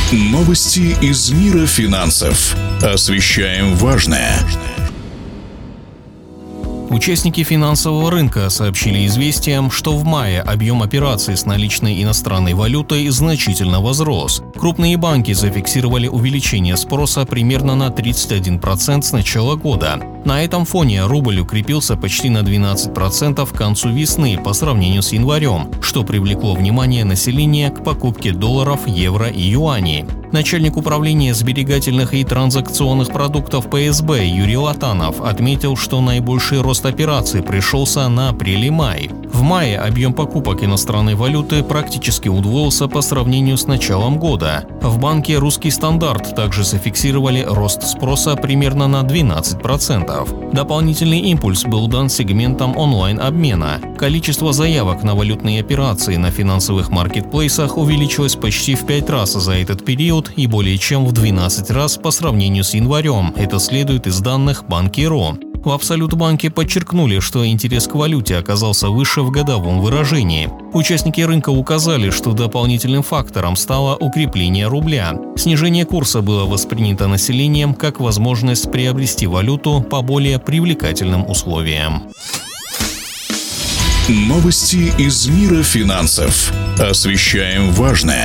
Новости из мира финансов. Освещаем важное. Участники финансового рынка сообщили известиям, что в мае объем операций с наличной иностранной валютой значительно возрос. Крупные банки зафиксировали увеличение спроса примерно на 31% с начала года. На этом фоне рубль укрепился почти на 12% к концу весны по сравнению с январем, что привлекло внимание населения к покупке долларов, евро и юаней. Начальник управления сберегательных и транзакционных продуктов ПСБ Юрий Латанов отметил, что наибольший рост операций пришелся на апрель и май. В мае объем покупок иностранной валюты практически удвоился по сравнению с началом года. В банке «Русский стандарт» также зафиксировали рост спроса примерно на 12%. Дополнительный импульс был дан сегментом онлайн-обмена. Количество заявок на валютные операции на финансовых маркетплейсах увеличилось почти в 5 раз за этот период и более чем в 12 раз по сравнению с январем. Это следует из данных Банки.ру. В Абсолют-банке подчеркнули, что интерес к валюте оказался выше в годовом выражении. Участники рынка указали, что дополнительным фактором стало укрепление рубля. Снижение курса было воспринято населением как возможность приобрести валюту по более привлекательным условиям. Новости из мира финансов. Освещаем важное.